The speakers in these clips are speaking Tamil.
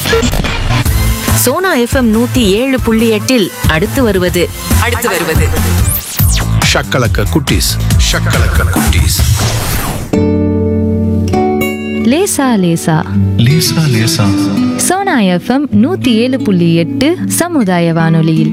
சோனா எஃப்எம் 107.8 அடுத்து வருவது ஷக்கலக்க குட்டீஸ். லேசா லேசா சோனா எஃப்எம் 107.8 சமுதாய வானொலியில்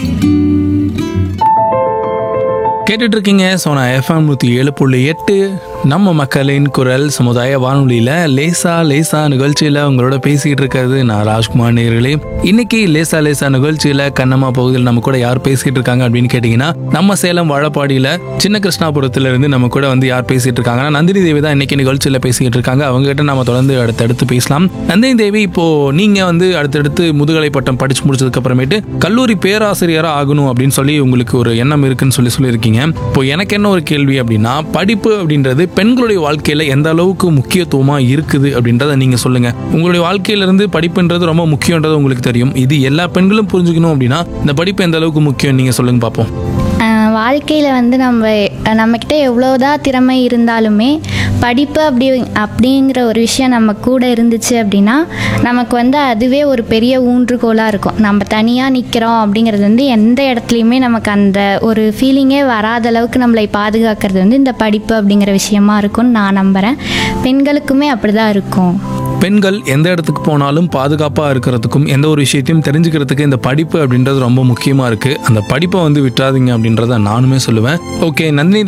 கேட்டுட்டு இருக்கீங்க சோனா எஃப்எம் 107.8 நம்ம மக்களின் குரல் சமுதாய வானொலியில லேசா நிகழ்ச்சியில உங்களோட பேசிட்டு இருக்கிறது நான் ராஜ்குமார். நேயர்களே, இன்னைக்கு லேசா நிகழ்ச்சியில கண்ணம்மா பகுதியில் நம்ம கூட யார் பேசிட்டு இருக்காங்க அப்படின்னு கேட்டீங்கன்னா, நம்ம சேலம் வாழப்பாடியில சின்ன கிருஷ்ணாபுரத்துல இருந்து நம்ம கூட வந்து யார் பேசிட்டு இருக்காங்கன்னா நந்தினி தேவி தான் இன்னைக்கு நிகழ்ச்சியில பேசிட்டு இருக்காங்க. அவங்க கிட்ட நம்ம தொடர்ந்து அடுத்தடுத்து பேசலாம். நந்தினி தேவி, இப்போ நீங்க வந்து அடுத்தடுத்து முதுகலை பட்டம் படிச்சு முடிச்சதுக்கு அப்புறமேட்டு கல்லூரி பேராசிரியரா ஆகணும் அப்படின்னு சொல்லி உங்களுக்கு ஒரு எண்ணம் இருக்குன்னு சொல்லியிருக்கீங்க. இப்போ எனக்கு என்ன ஒரு கேள்வி அப்படின்னா, படிப்பு அப்படின்றது பெண்களுடைய வாழ்க்கையில எந்த அளவுக்கு முக்கியத்துவமா இருக்குது அப்படின்றத நீங்க சொல்லுங்க. உங்களுடைய வாழ்க்கையில இருந்து படிப்புன்றது ரொம்ப முக்கியன்றது உங்களுக்கு தெரியும். இது எல்லா பெண்களும் புரிஞ்சுக்கணும் அப்படின்னா இந்த படிப்பு எந்த அளவுக்கு முக்கியம் நீங்க சொல்லுங்க பார்ப்போம். வாழ்க்கையில் வந்து நம்மக்கிட்ட எவ்வளோதான் திறமை இருந்தாலுமே படிப்பு அப்படிங்கிற ஒரு விஷயம் நம்ம கூட இருந்துச்சு அப்படின்னா நமக்கு வந்து அதுவே ஒரு பெரிய ஊன்றுகோலாக இருக்கும். நம்ம தனியாக நிற்கிறோம் அப்படிங்கிறது வந்து எந்த இடத்துலையுமே நமக்கு அந்த ஒரு ஃபீலிங்கே வராத அளவுக்கு நம்மளை பாதுகாக்கிறது வந்து இந்த படிப்பு அப்படிங்கிற விஷயமா இருக்கும்னு நான் நம்புகிறேன். பெண்களுக்குமே அப்படி தான் இருக்கும். பெண்கள் எந்த இடத்துக்கு போனாலும் பாதுகாப்பாக இருக்கிறதுக்கும் எந்த ஒரு விஷயத்தையும் தெரிஞ்சுக்கிறதுக்கு இந்த படிப்பு அப்படின்றது ரொம்ப முக்கியமாக இருக்குது. அந்த படிப்பை வந்து விட்டுறாதீங்க அப்படின்றத நானுமே சொல்லுவேன். நந்தினி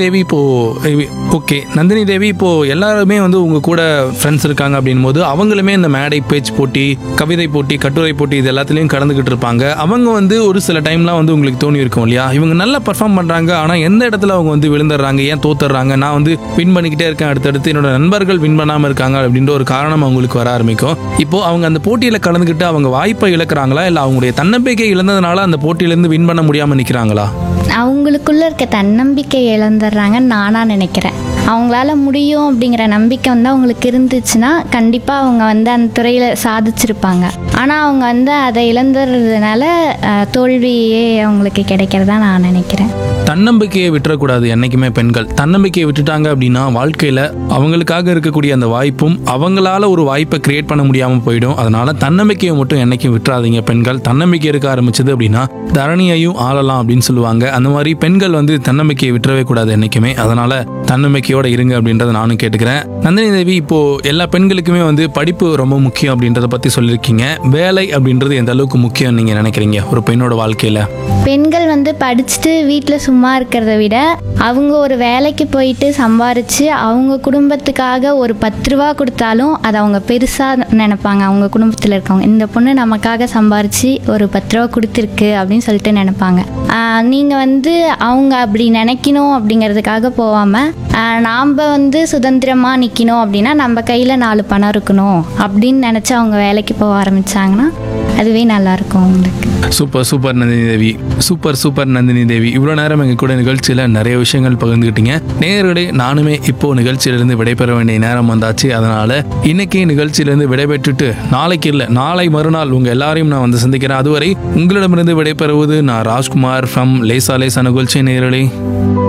தேவி, இப்போ எல்லாருமே வந்து உங்கள் கூட ஃப்ரெண்ட்ஸ் இருக்காங்க அப்படின் போது அவங்களுமே இந்த மேடை பேச்சு போட்டி, கவிதை போட்டி, கட்டுரை போட்டி இது எல்லாத்துலேயும் கலந்துக்கிட்டு இருப்பாங்க. அவங்க வந்து ஒரு சில டைம்லாம் வந்து உங்களுக்கு தோணி இருக்கும் இல்லையா, இவங்க நல்லா பர்ஃபார்ம் பண்ணுறாங்க, ஆனால் எந்த இடத்துல அவங்க வந்து விழுந்துடுறாங்க, ஏன் தோத்துடுறாங்க, நான் வந்து வின் பண்ணிக்கிட்டே இருக்கேன், அடுத்தடுத்து என்னோட நண்பர்கள் வின் பண்ணாமல் இருக்காங்க அப்படின்ற ஒரு காரணம் அவங்களுக்கு வர ஆரம்பிக்கும். இப்போ அவங்க அந்த போட்டியில கலந்துக்கிட்டு அவங்க வாய்ப்பை இழக்கிறாங்களா, இல்ல அவங்களுடைய தன்னம்பிக்கை இழந்ததுனால அந்த போட்டியிலிருந்து வின் பண்ண முடியாம நிக்கிறாங்களா? அவங்களுக்குள்ள இருக்க தன்னம்பிக்கை இழந்துடுறாங்கன்னு நானா நினைக்கிறேன். அவங்களால முடியும் அப்படிங்கிற நம்பிக்கை வந்து அவங்களுக்கு இருந்துச்சுன்னா கண்டிப்பாக அவங்க வந்து அந்த துறையில் சாதிச்சிருப்பாங்க. ஆனால் அவங்க வந்து அதை இழந்துறதுனால தோல்வியே அவங்களுக்கு கிடைக்கிறதா நான் நினைக்கிறேன். தன்னம்பிக்கையை விட்டுறக்கூடாது என்னைக்குமே. பெண்கள் தன்னம்பிக்கையை விட்டுட்டாங்க அப்படின்னா வாழ்க்கையில் அவங்களுக்காக இருக்கக்கூடிய அந்த வாய்ப்பும் அவங்களால ஒரு வாய்ப்பை கிரியேட் பண்ண முடியாமல் போயிடும். அதனால தன்னம்பிக்கையை மட்டும் என்னைக்கும் விட்டுறாதீங்க. பெண்கள் தன்னம்பிக்கை இருக்க ஆரம்பிச்சது அப்படின்னா தரணியையும் ஆளலாம் அப்படின்னு சொல்லுவாங்க. அந்த மாதிரி பெண்கள் வந்து தன்னம்பிக்கையை விட்டுறவே கூடாது என்னைக்குமே. அதனால தன்னம்பிக்கையோட இருங்க அப்படின்றத நானும் கேட்டுக்கிறேன். நந்தினி தேவி, இப்போ எல்லா பெண்களுக்குமே வந்து படிப்பு ரொம்ப முக்கியம் அப்படின்றத பத்தி சொல்லியிருக்கீங்க. வேலை அப்படின்றது எந்த அளவுக்கு முக்கியம் நீங்க நினைக்கிறீங்க ஒரு பெண்ணோட வாழ்க்கையில? பெண்கள் வந்து படிச்சுட்டு வீட்டில் சும்மா இருக்கிறத விட அவங்க ஒரு வேலைக்கு போயிட்டு சம்பாரித்து அவங்க குடும்பத்துக்காக ஒரு 10 ரூபா கொடுத்தாலும் அதை அவங்க பெருசாக நினைப்பாங்க. அவங்க குடும்பத்தில் இருக்கவங்க, இந்த பொண்ணு நமக்காக சம்பாரித்து ஒரு 10 ரூபா கொடுத்துருக்கு அப்படின்னு சொல்லிட்டு நினைப்பாங்க. நீங்கள் வந்து அவங்க அப்படி நினைக்கணும் அப்படிங்கிறதுக்காக போகாமல் நாம் வந்து சுதந்திரமாக நிற்கணும் அப்படின்னா நம்ம கையில் 4 பணம் இருக்கணும் அப்படின்னு நினச்சி அவங்க வேலைக்கு போக ஆரம்பித்தாங்கன்னா அதுவே நல்லாயிருக்கும் அவங்களுக்கு. Super Nandini Devi, super Nandini Devi. இவ்வளோ நேரம் எங்கள் கூட நிகழ்ச்சியில் நிறைய விஷயங்கள் பகிர்ந்துக்கிட்டீங்க. நேயர்களே, நானுமே இப்போ நிகழ்ச்சியிலிருந்து விடைபெற வேண்டிய நேரம் வந்தாச்சு. அதனால இன்னைக்கு நிகழ்ச்சியிலிருந்து விடைபெற்றுட்டு நாளைக்கு இல்லை நாளை மறுநாள் உங்கள் எல்லாரையும் நான் வந்து சந்திக்கிறேன். அதுவரை உங்களிடமிருந்து விடைபெறுவது நான் ராஜ்குமார் ஃப்ரம் லேசா நிகழ்ச்சி. நேயர்களே.